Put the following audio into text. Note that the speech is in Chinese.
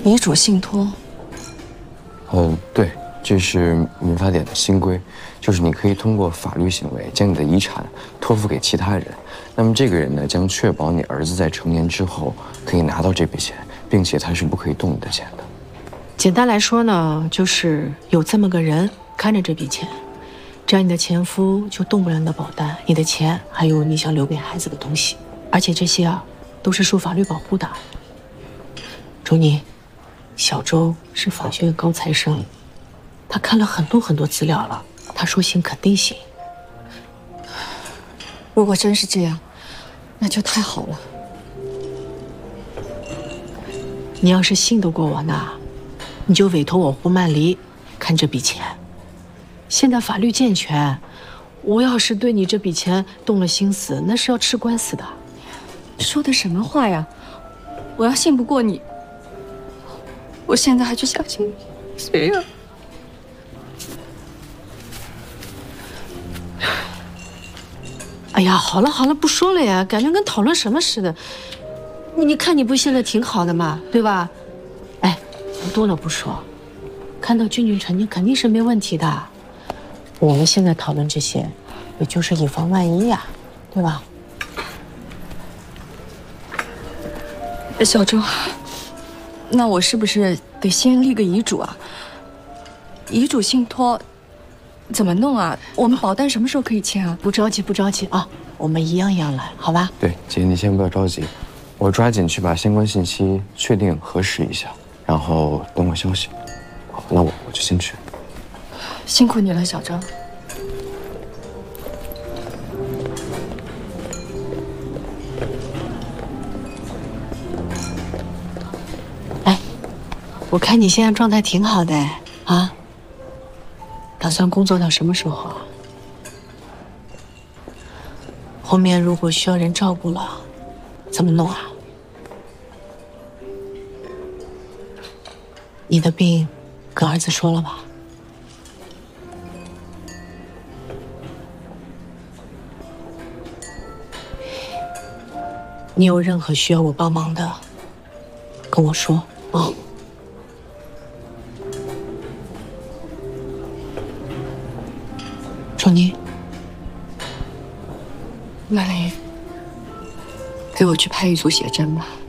遗嘱信托。 对，这是民法典的新规，就是你可以通过法律行为将你的遗产托付给其他人，那么这个人呢，将确保你儿子在成年之后可以拿到这笔钱，并且他是不可以动你的钱的。 简单来说呢，就是有这么个人看着这笔钱，这样你的前夫就动不了你的保单、你的钱，还有你想留给孩子的东西，而且这些都是受法律保护的。周妮，小周是法学院高材生，他看了很多资料了，他说行肯定行。 如果真是这样，那就太好了。 你要是信得过我呢，你就委托我胡曼离看这笔钱。现在法律健全，我要是对你这笔钱动了心思，那是要吃官司的。 说的什么话呀？我要信不过你，我现在还去相信你，谁呀？ 哎呀，好了，不说了呀，感觉跟讨论什么似的。你看你不现在挺好的嘛，对吧？哎，多了不说，看到君君成年肯定是没问题的。我们现在讨论这些，也就是以防万一呀，对吧？ 小周，那我是不是得先立个遗嘱啊？遗嘱信托怎么弄啊？我们保单什么时候可以签啊？ 不着急啊，我们一样来，好吧？ 对，姐，你先不要着急，我抓紧去把相关信息确定核实一下，然后等我消息。好，那我就先去。 辛苦你了，小周。 哎，我看你现在状态挺好的啊，打算工作到什么时候啊？后面如果需要人照顾了，怎么弄啊？你的病跟儿子说了吧？你有任何需要我帮忙的，跟我说啊。周妮， 曼玲，给我去拍一组写真吧。